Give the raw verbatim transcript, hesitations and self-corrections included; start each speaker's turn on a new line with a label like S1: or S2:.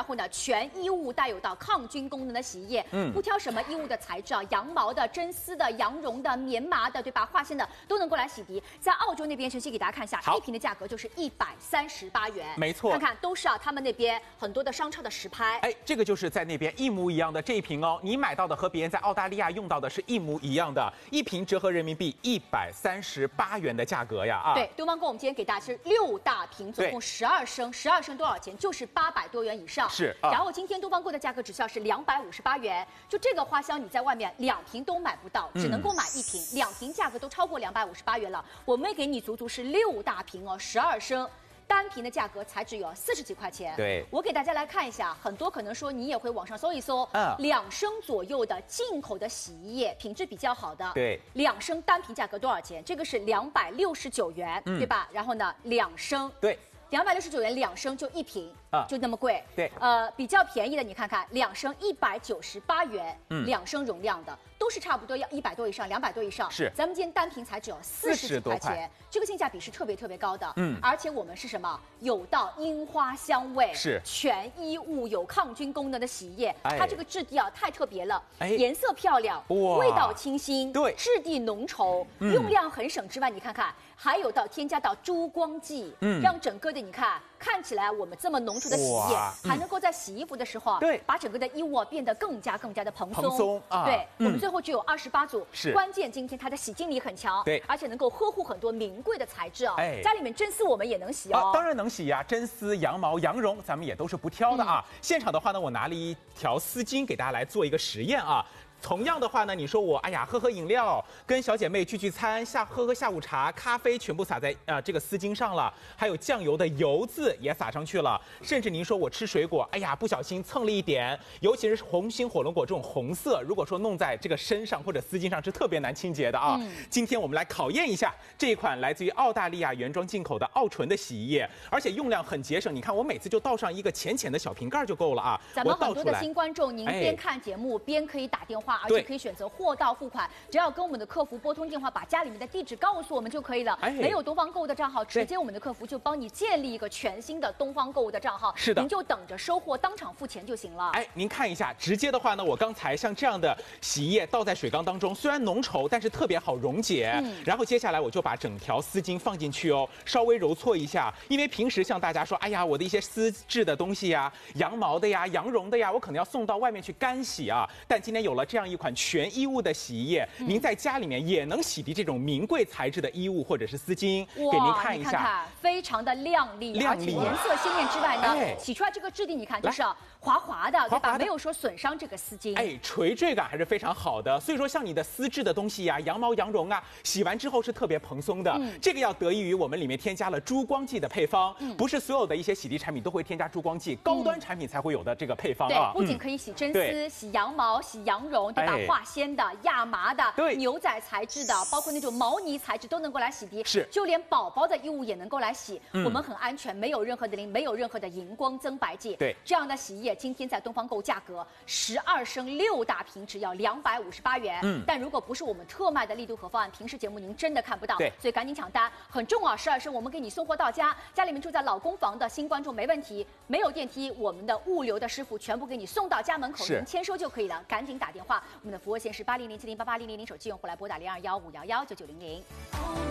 S1: 后呢，全衣物带有到抗菌功能的洗衣液，嗯，不挑什么衣物的材质啊，羊毛的、真丝的、羊绒的、棉麻的，对吧？化纤的都能够来洗涤。在澳洲那边，晨曦给大家看一下，一瓶的价格就是一百三十八元，
S2: 没错，
S1: 看看都是啊，他们那边很多的商超的实拍。
S2: 哎，这个就是在那边一模一样的这一瓶哦，你买到的和别人在澳大利亚用到的是一模一样的，一瓶折合人民币一百三十八元的价格呀啊！
S1: 对，东方购我们今天给大家是六大瓶，总共十二升，十二升多少钱？就是八百多元以上。
S2: 是，啊、
S1: 然后今天东方购的价格指销是两百五十八元，就这个花香你在外面两瓶都买不到，只能够买一瓶，嗯、两瓶价格都超过两百五十八元了。我们给你足足是六大瓶哦，十二升。单瓶的价格才只有四十几块钱。
S2: 对，
S1: 我给大家来看一下，很多可能说你也会网上搜一搜，嗯，两升左右的进口的洗衣液，品质比较好的，
S2: 对，
S1: 两升单瓶价格多少钱？这个是两百六十九元，嗯、对吧？然后呢，两升，
S2: 对。
S1: 两百六十九元两升就一瓶啊，就那么贵。
S2: 对，
S1: 呃，比较便宜的你看看，两升一百九十八元，
S2: 嗯，
S1: 两升容量的都是差不多要一百多以上，两百多以上。
S2: 是，
S1: 咱们今天单瓶才只有四十几块钱，这个性价比是特别特别高的。嗯，而且我们是什么？有到樱花香味，
S2: 是
S1: 全衣物有抗菌功能的洗衣液，
S2: 哎、
S1: 它这个质地啊太特别了，
S2: 哎，
S1: 颜色漂亮，味道清新，
S2: 对，
S1: 质地浓稠，嗯、用量很省之外，你看看还有到添加到珠光剂，嗯，让整个的你看。看起来我们这么浓稠的洗衣液，还能够在洗衣服的时候啊，
S2: 对，
S1: 把整个的衣物变得更加更加的蓬松。
S2: 蓬松啊，
S1: 对，我们最后只有二十八组，
S2: 是
S1: 关键今天它的洗净力很强，
S2: 对，
S1: 而且能够呵护很多名贵的材质啊。
S2: 哎，
S1: 家里面真丝我们也能洗哦，
S2: 当然能洗呀，真丝、羊毛、羊绒咱们也都是不挑的啊。现场的话呢，我拿了一条丝巾给大家来做一个实验啊。同样的话呢，你说我哎呀喝喝饮料，跟小姐妹聚聚餐，下喝喝下午茶，咖啡全部撒在啊、呃、这个丝巾上了，还有酱油的油渍也撒上去了，甚至您说我吃水果，哎呀不小心蹭了一点，尤其是红心火龙果这种红色，如果说弄在这个身上或者丝巾上是特别难清洁的啊。嗯、今天我们来考验一下这一款来自于澳大利亚原装进口的澳纯的洗衣液，而且用量很节省，你看我每次就倒上一个浅浅的小瓶盖就够了啊。
S1: 咱们很多的新观众，您边看节目、哎、边可以打电话。而且可以选择货到付款，只要跟我们的客服拨通电话，把家里面的地址告诉我们就可以了。哎、没有东方购物的账号，直接我们的客服就帮你建立一个全新的东方购物的账号。
S2: 是的，
S1: 您就等着收货，当场付钱就行了。
S2: 哎，您看一下，直接的话呢，我刚才像这样的洗衣液倒在水缸当中，虽然浓稠，但是特别好溶解。嗯、然后接下来我就把整条丝巾放进去哦，稍微揉搓一下，因为平时像大家说，哎呀，我的一些丝质的东西呀，羊毛的呀，羊绒的呀，我可能要送到外面去干洗啊。但今天有了这样一款全衣物的洗衣液，嗯、您在家里面也能洗涤这种名贵材质的衣物或者是丝巾，给您看一下，
S1: 看看非常的亮丽，
S2: 亮丽，
S1: 而且颜色鲜艳之外呢，
S2: 哎、
S1: 洗出来这个质地你看就是滑滑的，对吧？没有说损伤这个丝巾，
S2: 哎，垂坠感还是非常好的。所以说像你的丝质的东西呀、啊，羊毛、羊绒啊，洗完之后是特别蓬松的。嗯、这个要得益于我们里面添加了珠光剂的配方，嗯、不是所有的一些洗涤产品都会添加珠光剂，嗯、高端产品才会有的这个配方啊。
S1: 对，不仅可以洗真丝、嗯、洗羊毛、洗羊绒，对吧？哎、化纤的、亚麻的、
S2: 对
S1: 牛仔材质的，包括那种毛呢材质都能够来洗涤，
S2: 是，
S1: 就连宝宝的衣物也能够来洗。嗯、我们很安全，没有任何的磷，没有任何的荧光增白剂。
S2: 对，
S1: 这样的洗衣液今天在东方购价格十二升六大瓶只要两百五十八元。嗯，但如果不是我们特卖的力度和方案，平时节目您真的看不到。
S2: 对，
S1: 所以赶紧抢单，很重啊！十二升我们给你送货到家，家里面住在老公房的新观众没问题，没有电梯，我们的物流的师傅全部给你送到家门口，您签收就可以了。赶紧打电话，我们的服务线是八零零七零八八零零零，手机用户来拨打零二幺五幺幺九九零零。